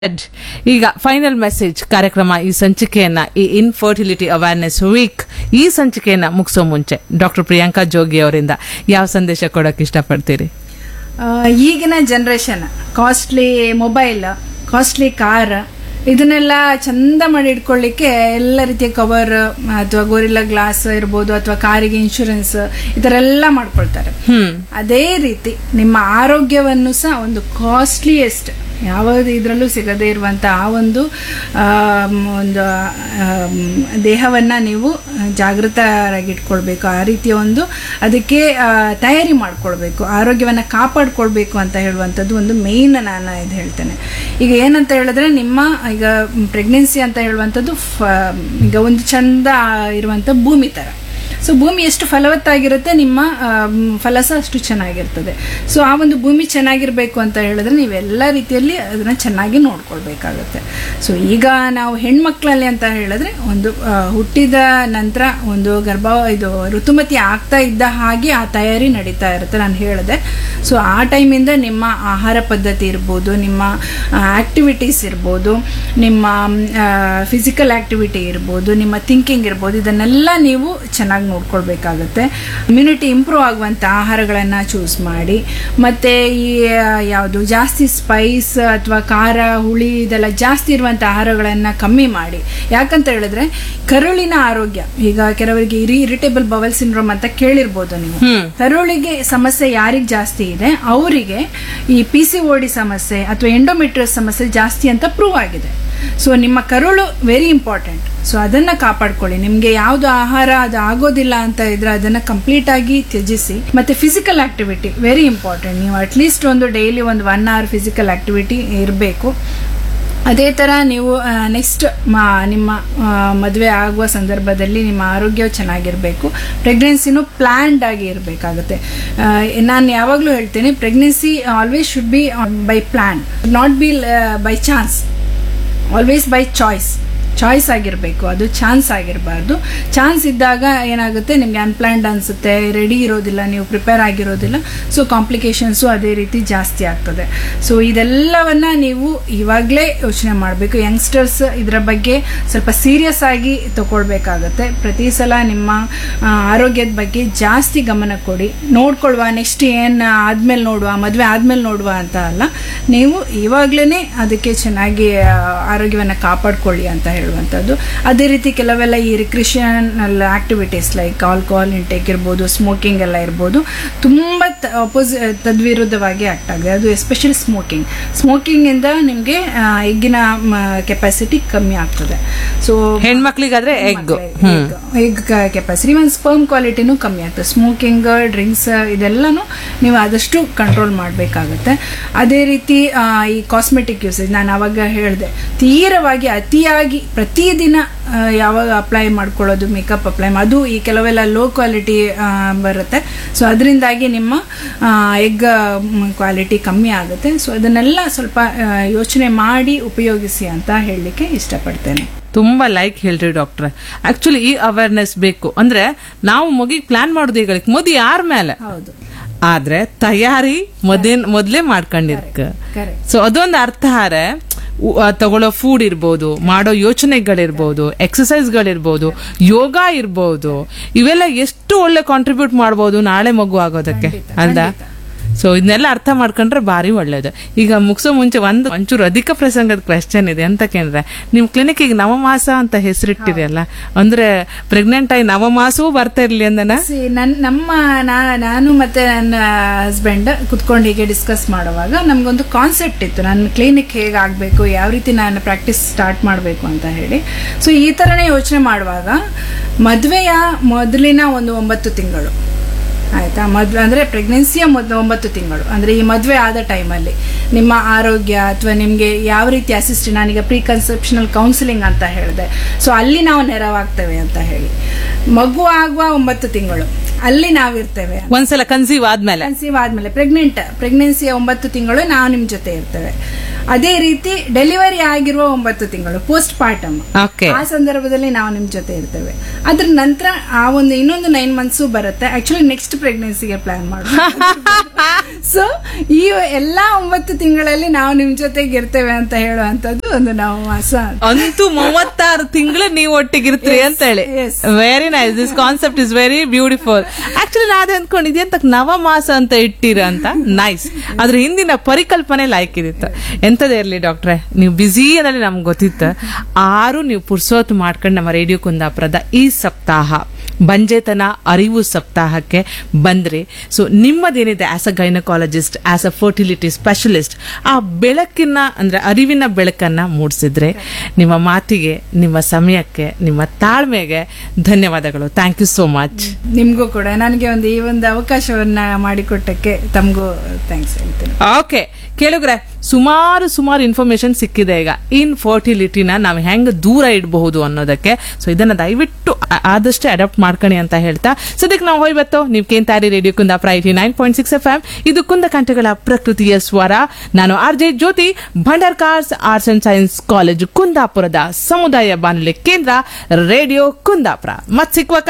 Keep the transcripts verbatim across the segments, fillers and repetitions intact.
ಈಗ final message ಕಾರ್ಯಕ್ರಮ ಈ ಸಂಚಿಕೆಯನ್ನ ಈ ಇನ್ಫರ್ಟಿಲಿಟಿ ಅವೇರ್ನೆಸ್ ವೀಕ್ ಈ ಸಂಚಿಕೆಯನ್ನ ಮುಗಿಸೋ ಮುಂಚೆ ಡಾಕ್ಟರ್ ಪ್ರಿಯಾಂಕಾ ಜೋಗಿ ಅವರಿಂದ ಯಾವ ಸಂದೇಶ ಕೊಡಕ್ ಇಷ್ಟಪಡ್ತೀರಿ? ಆ, ಈಗಿನ generation costly mobile, costly car ಇದನ್ನೆಲ್ಲ ಚಂದ ಮಾಡಿ ಇಟ್ಕೊಳ್ಳಿಕ್ಕೆ ಎಲ್ಲ ರೀತಿಯ ಕವರ್ ಅಥವಾ ಗೋರಿಲ್ಲಾ ಗ್ಲಾಸ್ ಇರ್ಬೋದು ಅಥವಾ ಕಾರಿಗೆ ಇನ್ಶೂರೆನ್ಸ್ ಈ ತರ ಎಲ್ಲ ಮಾಡ್ಕೊಳ್ತಾರೆ. ಅದೇ ರೀತಿ ನಿಮ್ಮ ಆರೋಗ್ಯವನ್ನು ಸಹ ಒಂದು ಕಾಸ್ಟ್ಲಿಯೆಸ್ಟ್ ಯಾವ ಇದರಲ್ಲೂ ಸಿಗದೇ ಇರುವಂತ ಆ ಒಂದು ಒಂದು ದೇಹವನ್ನ ನೀವು ಜಾಗೃತರಾಗಿಟ್ಕೊಳ್ಬೇಕು. ಆ ರೀತಿಯ ಒಂದು ಅದಕ್ಕೆ ತಯಾರಿ ಮಾಡ್ಕೊಳ್ಬೇಕು, ಆರೋಗ್ಯವನ್ನ ಕಾಪಾಡ್ಕೊಳ್ಬೇಕು ಅಂತ ಹೇಳುವಂಥದ್ದು ಒಂದು ಮೇನ್ ನಾನು ಇದು ಹೇಳ್ತೇನೆ. ಈಗ ಏನಂತ ಹೇಳಿದ್ರೆ ನಿಮ್ಮ ಈಗ ಪ್ರೆಗ್ನೆನ್ಸಿ ಅಂತ ಹೇಳುವಂಥದ್ದು ಈಗ ಒಂದು ಚಂದ ಇರುವಂತ ಭೂಮಿ ತರ. ಸೊ ಭೂಮಿ ಎಷ್ಟು ಫಲವತ್ತಾಗಿರುತ್ತೆ ನಿಮ್ಮ ಫಲಸ ಅಷ್ಟು ಚೆನ್ನಾಗಿರ್ತದೆ. ಸೊ ಆ ಒಂದು ಭೂಮಿ ಚೆನ್ನಾಗಿರ್ಬೇಕು ಅಂತ ಹೇಳಿದ್ರೆ ನೀವೆಲ್ಲ ರೀತಿಯಲ್ಲಿ ಅದನ್ನ ಚೆನ್ನಾಗಿ ನೋಡ್ಕೊಳ್ಬೇಕಾಗುತ್ತೆ. ಸೊ ಈಗ ನಾವು ಹೆಣ್ಮಕ್ಳಲ್ಲಿ ಅಂತ ಹೇಳಿದ್ರೆ ಒಂದು ಹುಟ್ಟಿದ ನಂತರ ಒಂದು ಗರ್ಭ ಇದು ಋತುಮತಿ ಆಗ್ತಾ ಇದ್ದ ಹಾಗೆ ಆ ತಯಾರಿ ನಡೀತಾ ಇರುತ್ತೆ ನಾನು ಹೇಳಿದೆ. ಸೊ ಆ ಟೈಮಿಂದ ನಿಮ್ಮ ಆಹಾರ ಪದ್ಧತಿ ಇರ್ಬೋದು, ನಿಮ್ಮ ಆಕ್ಟಿವಿಟೀಸ್ ಇರ್ಬೋದು, ನಿಮ್ಮ ಫಿಸಿಕಲ್ ಆಕ್ಟಿವಿಟಿ ಇರ್ಬೋದು, ನಿಮ್ಮ ಥಿಂಕಿಂಗ್ ಇರ್ಬೋದು, ಇದನ್ನೆಲ್ಲ ನೀವು ಚೆನ್ನಾಗಿ ನೋಡ್ಕೊಳ್ಬೇಕಾಗತ್ತೆ. ಇಮ್ಯುನಿಟಿ ಇಂಪ್ರೂವ್ ಆಗುವಂತ ಆಹಾರಗಳನ್ನ ಚೂಸ್ ಮಾಡಿ, ಮತ್ತೆ ಈ ಯಾವುದು ಜಾಸ್ತಿ ಸ್ಪೈಸ್ ಅಥವಾ ಖಾರ ಹುಳಿ ಇದೆಲ್ಲ ಜಾಸ್ತಿ ಇರುವಂತ ಆಹಾರಗಳನ್ನ ಕಮ್ಮಿ ಮಾಡಿ. ಯಾಕಂತ ಹೇಳಿದ್ರೆ ಕರುಳಿನ ಆರೋಗ್ಯ, ಈಗ ಕೆಲವರಿಗೆ ಇರಿಟೇಬಲ್ ಬವಲ್ ಸಿಂಡ್ರೋಮ್ ಅಂತ ಕೇಳಿರ್ಬೋದು ನೀವು. ಕರುಳಿಗೆ ಸಮಸ್ಯೆ ಯಾರಿಗೆ ಜಾಸ್ತಿ ಇದೆ ಅವರಿಗೆ ಈ ಪಿ ಸಿ ಓ ಡಿ ಸಮಸ್ಯೆ ಅಥವಾ ಎಂಡೋಮೆಟ್ರಿಯಸ್ ಸಮಸ್ಯೆ ಜಾಸ್ತಿ ಅಂತ ಪ್ರೂವ್ ಆಗಿದೆ. ಸೊ ನಿಮ್ಮ ಕರುಳು ವೆರಿ ಇಂಪಾರ್ಟೆಂಟ್. ಸೊ ಅದನ್ನ ಕಾಪಾಡ್ಕೊಳ್ಳಿ. ನಿಮ್ಗೆ ಯಾವ್ದು ಆಹಾರ ಅದು ಆಗೋದಿಲ್ಲ ಅಂತ ಇದ್ರೆ ಅದನ್ನ ಕಂಪ್ಲೀಟ್ ಆಗಿ ತ್ಯಜಿಸಿ. ಮತ್ತೆ ಫಿಸಿಕಲ್ ಆಕ್ಟಿವಿಟಿ ವೆರಿ ಇಂಪಾರ್ಟೆಂಟ್. ನೀವು ಅಟ್ಲೀಸ್ಟ್ ಒಂದು ಡೈಲಿ ಒಂದು ಒನ್ ಅವರ್ ಫಿಸಿಕಲ್ ಆಕ್ಟಿವಿಟಿ ಇರಬೇಕು. ಅದೇ ತರ ನೀವು ನೆಕ್ಸ್ಟ್ ನಿಮ್ಮ ಮದುವೆ ಆಗುವ ಸಂದರ್ಭದಲ್ಲಿ ನಿಮ್ಮ ಆರೋಗ್ಯ ಚೆನ್ನಾಗಿರ್ಬೇಕು. ಪ್ರೆಗ್ನೆನ್ಸಿನೂ ಪ್ಲಾನ್ಡ್ ಆಗಿ ಇರಬೇಕಾಗುತ್ತೆ. ನಾನು ಯಾವಾಗಲೂ ಹೇಳ್ತೇನೆ, pregnancy always should be by plan, not be by chance, always by choice. Choice ಆಗಿರಬೇಕು, ಅದು ಚಾನ್ಸ್ ಆಗಿರಬಾರ್ದು. ಚಾನ್ಸ್ ಇದ್ದಾಗ ಏನಾಗುತ್ತೆ, ನಿಮ್ಗೆ ಅನ್ಪ್ಲಾನ್ಡ್ ಅನ್ಸುತ್ತೆ, ರೆಡಿ ಇರೋದಿಲ್ಲ, ನೀವು ಪ್ರಿಪೇರ್ ಆಗಿರೋದಿಲ್ಲ. ಸೊ ಕಾಂಪ್ಲಿಕೇಶನ್ಸು ಅದೇ ರೀತಿ ಜಾಸ್ತಿ ಆಗ್ತದೆ. ಸೊ ಇದೆಲ್ಲವನ್ನ ನೀವು ಇವಾಗಲೇ ಯೋಚನೆ ಮಾಡಬೇಕು. ಯಂಗ್ಸ್ಟರ್ಸ್ ಇದರ ಬಗ್ಗೆ ಸ್ವಲ್ಪ ಸೀರಿಯಸ್ ಆಗಿ ತಗೊಳ್ಬೇಕಾಗತ್ತೆ. ಪ್ರತಿ ಸಲ ನಿಮ್ಮ ಆರೋಗ್ಯದ ಬಗ್ಗೆ ಜಾಸ್ತಿ ಗಮನ ಕೊಡಿ. ನೋಡ್ಕೊಳ್ವಾ, ನೆಕ್ಸ್ಟ್ ಏನ್ ಆದ್ಮೇಲೆ ನೋಡುವ, ಮದುವೆ ಆದ್ಮೇಲೆ ನೋಡುವ ಅಂತ ಅಲ್ಲ, ನೀವು ಇವಾಗ್ಲೇನೆ ಅದಕ್ಕೆ ಚೆನ್ನಾಗಿ ಆರೋಗ್ಯವನ್ನ ಕಾಪಾಡ್ಕೊಳ್ಳಿ ಅಂತ ಹೇಳುವಂಥದ್ದು. ಅದೇ ರೀತಿ ಕೆಲವೆಲ್ಲ ಈ ರಿಕ್ರಿಷನಲ್ ಆಕ್ಟಿವಿಟೀಸ್ ಲೈಕ್ ಆಲ್ಕೋಹಾಲ್ ಇಂಟೇಕ್ ಇರ್ಬೋದು, ಸ್ಮೋಕಿಂಗ್ ಎಲ್ಲ ಇರ್ಬೋದು, ತುಂಬಾ ಅಪೋಸಿ ತದ್ವಿರುದ್ಧವಾಗಿ ಆಕ್ಟ್ ಆಗಿದೆ. ಅದು ಎಸ್ಪೆಷಲಿ ಸ್ಮೋಕಿಂಗ್ ಸ್ಮೋಕಿಂಗ್ ಇಂದ ನಿಮ್ಗೆ ಎಗ್ಗಿನ ಕೆಪಾಸಿಟಿ ಕಮ್ಮಿ ಆಗ್ತದೆ. ಸೊ ಹೆಣ್ಮಕ್ಳಿಗಾದ್ರೆ ಎಗ್ ಎಗ್ ಕೆಪಾಸಿಟಿ ಒಂದು ಸ್ಪರ್ಮ್ ಕ್ವಾಲಿಟಿನೂ ಕಮ್ಮಿ ಆಗ್ತದೆ. ಸ್ಮೋಕಿಂಗ್, ಡ್ರಿಂಕ್ಸ್ ಇದೆಲ್ಲಾನು ನೀವು ಆದಷ್ಟು ಕಂಟ್ರೋಲ್ ಮಾಡಬೇಕಾಗುತ್ತೆ. ಅದೇ ರೀತಿ ಈ ಕಾಸ್ಮೆಟಿಕ್ ಯೂಸೇಜ್ ನಾನು ಅವಾಗ ಹೇಳಿದೆ, ತೀವ್ರವಾಗಿ ಅತಿಯಾಗಿ ಪ್ರತಿದಿನ ಯಾವಾಗ ಅಪ್ಲೈ ಮಾಡ್ಕೊಳ್ಳೋದು, ಮೇಕಪ್ ಅಪ್ಲೈ ಅದು ಈ ಕೆಲವೆಲ್ಲ ಲೋ ಕ್ವಾಲಿಟಿ ಬರುತ್ತೆ. ಸೊ ಅದರಿಂದಾಗಿ ನಿಮ್ಮ ಎಗ್ ಕ್ವಾಲಿಟಿ ಕಮ್ಮಿ ಆಗುತ್ತೆ. ಸೊ ಅದನ್ನೆಲ್ಲ ಸ್ವಲ್ಪ ಯೋಚನೆ ಮಾಡಿ ಉಪಯೋಗಿಸಿ ಅಂತ ಹೇಳಲಿಕ್ಕೆ ಇಷ್ಟಪಡ್ತೇನೆ. ತುಂಬಾ ಲೈಕ್ ಹೇಳ್ರಿ ಡಾಕ್ಟ್ರೆ. ಆಕ್ಚುಲಿ ಈ ಅವೇರ್ನೆಸ್ ಬೇಕು ಅಂದ್ರೆ ನಾವು ಮಗಿಗೆ ಪ್ಲಾನ್ ಮಾಡೋದು ಈಗ ಮೋದಿ ಯಾರ ಮೇಲೆ, ಹೌದು, ಆದ್ರೆ ತಯಾರಿ ಮೊದಲ್ ಮೊದ್ಲೇ ಮಾಡ್ಕೊಂಡಿರ್ಕ. ಸೊ ಅದೊಂದು ಅರ್ಥ ಹಾರೆ ತಗೊಳ್ಳೋ ಫುಡ್ ಇರ್ಬೋದು, ಮಾಡೋ ಯೋಚನೆಗಳಿರ್ಬೋದು, ಎಕ್ಸಸೈಸ್ಗಳಿರ್ಬೋದು, ಯೋಗ ಇರ್ಬೋದು, ಇವೆಲ್ಲ ಎಷ್ಟು ಒಳ್ಳೆ ಕಾಂಟ್ರಿಬ್ಯೂಟ್ ಮಾಡ್ಬೋದು ನಾಳೆ ಮಗು ಆಗೋದಕ್ಕೆ ಅಲ್ದಾ? ಸೊ ಇದನ್ನೆಲ್ಲ ಅರ್ಥ ಮಾಡ್ಕೊಂಡ್ರೆ ಬಾರಿ ಒಳ್ಳೇದು. ಈಗ ಮುಗಿಸೋ ಮುಂಚೆ ಒಂದು ಒಂಚೂರು ಅಧಿಕ ಪ್ರಸಂಗದ ಕ್ವೆಶ್ಚನ್ ಇದೆ. ಅಂತಕೇಂದ್ರೆ ನಿಮ್ ಕ್ಲಿನಿಕ್ ಈಗ ನವಮಾಸ ಅಂತ ಹೆಸರಿಟ್ಟಿರಿ ಅಲ್ಲ, ಅಂದ್ರೆ ಪ್ರೆಗ್ನೆಂಟ್ ಆಗಿ ನವಮಾಸವೂ ಬರ್ತಾ ಇರ್ಲಿ ಅಂದನ ನಮ್ಮ ನಾನು ಮತ್ತೆ ನನ್ನ ಹಸ್ಬೆಂಡ್ ಕುತ್ಕೊಂಡು ಹೀಗೆ ಡಿಸ್ಕಸ್ ಮಾಡುವಾಗ ನಮ್ಗೊಂದು ಕಾನ್ಸೆಪ್ಟ್ ಇತ್ತು, ನನ್ನ ಕ್ಲಿನಿಕ್ ಹೇಗೆ ಆಗ್ಬೇಕು, ಯಾವ ರೀತಿ ನಾನು ಪ್ರಾಕ್ಟೀಸ್ ಸ್ಟಾರ್ಟ್ ಮಾಡಬೇಕು ಅಂತ ಹೇಳಿ. ಸೊ ಈ ತರನೇ ಯೋಚನೆ ಮಾಡುವಾಗ ಮದುವೆಯ ಮೊದಲಿನ ಒಂದು ಒಂಬತ್ತು ತಿಂಗಳು ಆಯ್ತಾ, ಮದ್ವೆ ಅಂದ್ರೆ ಪ್ರೆಗ್ನೆನ್ಸಿಯ ಮೊದಲು ಒಂಬತ್ತು ತಿಂಗಳು ಅಂದ್ರೆ ಈ ಮದುವೆ ಆದ ಟೈಮಲ್ಲಿ ನಿಮ್ಮ ಆರೋಗ್ಯ ಅಥವಾ ನಿಮ್ಗೆ ಯಾವ ರೀತಿ ಅಸಿಸ್ಟ್, ನಾನೀಗ ಪ್ರೀ ಕನ್ಸೆಪ್ಷನಲ್ ಕೌನ್ಸಿಲಿಂಗ್ ಅಂತ ಹೇಳಿದೆ. ಸೊ ಅಲ್ಲಿ ನಾವು ನೆರವಾಗ್ತೇವೆ ಅಂತ ಹೇಳಿ, ಮಗು ಆಗುವ ಒಂಬತ್ತು ತಿಂಗಳು ಅಲ್ಲಿ ನಾವಿರ್ತೇವೆ. ಒಂದ್ಸಲ ಕನ್ಸೀವ್ ಆದ್ಮೇಲೆ ಕನ್ಸೀವ್ ಆದ್ಮೇಲೆ ಪ್ರೆಗ್ನೆಂಟ್ ಪ್ರೆಗ್ನೆನ್ಸಿಯ ಒಂಬತ್ತು ತಿಂಗಳು ನಾವು ನಿಮ್ ಜೊತೆ ಇರ್ತೇವೆ. ಅದೇ ರೀತಿ ಡೆಲಿವರಿ ಆಗಿರುವ ಒಂಬತ್ತು ತಿಂಗಳು ಪೋಸ್ಟ್ ಪಾರ್ಟಮ್, ಓಕೆ ಆ ಸಂದರ್ಭದಲ್ಲಿ ನಾವು ನಿಮ್ ಜೊತೆ ಇರ್ತೇವೆ. ಅದ್ರ ನಂತರ ಆ ಒಂದು ಇನ್ನೊಂದು ನೈನ್ ಮಂತ್ಸ್ ಬರುತ್ತೆ. ಆಕ್ಚುಲಿ ನೆಕ್ಸ್ಟ್ ಪ್ರೆಗ್ನೆನ್ಸಿಗೆ ಪ್ಲಾನ್ ಮಾಡೋದು. ಸೊ ಈ ಎಲ್ಲಾ ಒಂಬತ್ತು ತಿಂಗಳಲ್ಲಿ ನಾವು ನಿಮ್ ಜೊತೆಗೆ ಇರ್ತೇವೆ ಅಂತ ಹೇಳುವಂತದ್ದು ಒಂದು ನಾವು ಮಾಸ. ಅಂತೂ ಮೂವತ್ತಾರು ತಿಂಗಳು ನೀವು ಒಟ್ಟಿಗಿರ್ತೀರಿ ಅಂತ ಹೇಳಿ. Very nice, this concept is very beautiful. Actually ನಾನೇ ಅಂದ್ಕೊಂಡಿದ್ದೆ ಅಂತ ನವಮಾಸ ಅಂತ ಇಟ್ಟಿರ ಅಂತ. ನೈಸ್. ಅದ್ರ ಹಿಂದಿನ ಪರಿಕಲ್ಪನೆ ಲೈಕ್ ಇದಿತ್ತು. ಎಂತದೇ ಇರ್ಲಿ ಡಾಕ್ಟ್ರೆ, ನೀವು ಬಿಸಿ ಅನ್ನಲ್ಲಿ ನಮ್ಗೆ ಗೊತ್ತಿತ್ತು. ಆರು ನೀವು ಪುರ್ಸೋತ್ ಮಾಡ್ಕೊಂಡು ನಮ್ಮ ರೇಡಿಯೋ ಕುಂದಾಪುರದ ಈ ಸಪ್ತಾಹ ಬಂಜೇತನ ಅರಿವು ಸಪ್ತಾಹಕ್ಕೆ ಬಂದ್ರಿ. So ನಿಮ್ಮದೇನಿದೆ as a gynaecologist, as a fertility specialist, ಆ ಬೆಳಕಿನ ಅಂದ್ರೆ ಅರಿವಿನ ಬೆಳಕನ್ನ ಮೂಡಿಸಿದ್ರೆ. ನಿಮ್ಮ ಮಾತಿಗೆ, ನಿಮ್ಮ ಸಮಯಕ್ಕೆ, ನಿಮ್ಮ ತಾಳ್ಮೆಗೆ ಧನ್ಯವಾದಗಳು. Thank you so much. ನಿಮ್ಗೂ ಕೂಡ ನನಗೆ ಒಂದು ಈ ಒಂದು ಅವಕಾಶವನ್ನ ಮಾಡಿಕೊಟ್ಟಕ್ಕೆ ತಮಗೂ ಥ್ಯಾಂಕ್ಸ್ ಹೇಳ್ತೀನಿ. ಓಕೆ ಕೇಳುಗ್ರೆ, ಸುಮಾರು ಸುಮಾರು ಇನ್ಫಾರ್ಮೇಶನ್ ಸಿಕ್ಕಿದೆ ಈಗ ಇನ್ ಫರ್ಟಿಲಿಟಿನ ನಾವು ಹೆಂಗ್ ದೂರ ಇಡಬಹುದು ಅನ್ನೋದಕ್ಕೆ. ಸೊ ಇದನ್ನ ದಯವಿಟ್ಟು ಆದಷ್ಟೇ ಅಡಾಪ್ಟ್ ಮಾಡ್ಕೊಳ್ಳಿ ಅಂತ ಹೇಳ್ತಾ ಸದ್ಯಕ್ಕೆ ನಾವು ಹೋಯ್ಬತ್ತು. ನೀವು ಕೇಂತಾರಿ radio Kundapura eighty nine point six F M. ಇದು ಕುಂದ ಕಂಠಗಳ ಪ್ರಕೃತಿಯ ಸ್ವರ. ನಾನು R J Jyothi, Bhandarkars arts and science college ಕುಂದಾಪುರದ ಸಮುದಾಯ ಬಾನುಲಿ ಕೇಂದ್ರ ರೇಡಿಯೋ ಕುಂದಾಪುರ. ಮತ್ ಸಿಕ್ವಕ?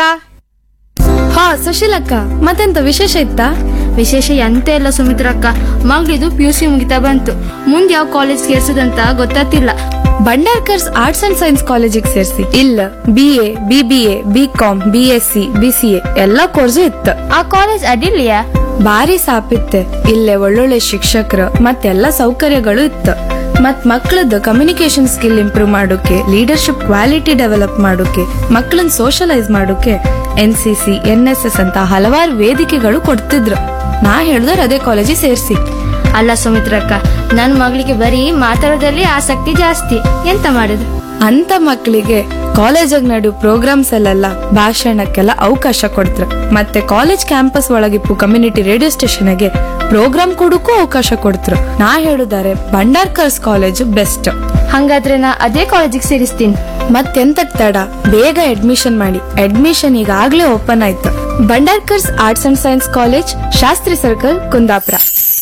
ಹಾ ಸುಶೀಲಕ್ಕ, ಮತ್ತೆಂತ ವಿಶೇಷ ಇತ್ತಾ? ವಿಶೇಷ ಎಂತ ಇಲ್ಲ ಸುಮಿತ್ರಕ್ಕ, ಮಗಳಿದು ಪಿ ಯು ಸಿ ಮುಗಿತಾ ಬಂತು. ಮುಂದೆ ಯಾವ college ಸೇರ್ಸದಂತ ಗೊತ್ತಾತಿಲ್ಲ. Bhandarkar's arts and science ಕಾಲೇಜಿಗೆ ಸೇರಿಸಿ. ಇಲ್ಲ B A B B A B com B S C B C A ಎಲ್ಲಾ ಕೋರ್ಸು ಇತ್ತು. ಆ ಕಾಲೇಜ್ ಅಡ್ಡಿಲ್ಯಾ? ಬಾರಿ ಸಾಪಿತ್ತೆ. ಇಲ್ಲೇ ಒಳ್ಳೊಳ್ಳೆ ಶಿಕ್ಷಕರು ಮತ್ತೆಲ್ಲ ಸೌಕರ್ಯಗಳು ಇತ್ತು. ಮತ್ ಮಕ್ಕಳದ್ದು ಕಮ್ಯುನಿಕೇಶನ್ ಸ್ಕಿಲ್ ಇಂಪ್ರೂವ್ ಮಾಡೋಕೆ, ಲೀಡರ್ಶಿಪ್ ಕ್ವಾಲಿಟಿ ಡೆವಲಪ್ ಮಾಡೋಕೆ, ಮಕ್ಕಳನ್ನ ಸೋಷಲೈಸ್ ಮಾಡೋಕೆ N C C N S S ಅಂತ ಹಲವಾರು ವೇದಿಕೆಗಳು ಕೊಡ್ತಿದ್ರು. ನಾ ಹೇಳ್ದವ್ರು ಅದೇ ಕಾಲೇಜಿಗೆ ಸೇರಿಸಿ. ಅಲ್ಲ ಸುಮಿತ್ರಕ್ಕ, ನನ್ ಮಗಳಿಗೆ ಬರೀ ಮಾತಾಡೋದ್ರಲ್ಲಿ ಆಸಕ್ತಿ ಜಾಸ್ತಿ, ಎಂತ ಮಾಡುದು? ಅಂತ ಮಕ್ಕಳಿಗೆ ಕಾಲೇಜಾಗ ನಡು ಪ್ರೋಗ್ರಾಮ್ಸ್ ಅಲ್ಲೆಲ್ಲ ಭಾಷಣಕ್ಕೆಲ್ಲ ಅವಕಾಶ ಕೊಡ್ತ್ರ. ಮತ್ತೆ ಕಾಲೇಜ್ ಕ್ಯಾಂಪಸ್ ಒಳಗಿಪ್ಪು ಕಮ್ಯುನಿಟಿ ರೇಡಿಯೋ ಸ್ಟೇಷನ್ಗೆ ಪ್ರೋಗ್ರಾಮ್ ಕೊಡಕ್ಕೂ ಅವಕಾಶ ಕೊಡ್ತ್ರ. ನಾ ಹೇಳುದಾರೆ ಭಂಡಾರ್ಕರ್ಸ್ ಕಾಲೇಜ್ ಬೆಸ್ಟ್. ಹಂಗಾದ್ರೆ ನಾ ಅದೇ ಕಾಲೇಜಿಗೆ ಸೇರಿಸ್ತೀನಿ. ಮತ್ತೆಂತಕ್ ತಡ, ಬೇಗ ಅಡ್ಮಿಷನ್ ಮಾಡಿ. ಅಡ್ಮಿಷನ್ ಈಗಾಗ್ಲೇ ಓಪನ್ ಆಯ್ತು. Bhandarkar's arts and science college, Shastri circle, Kundapura.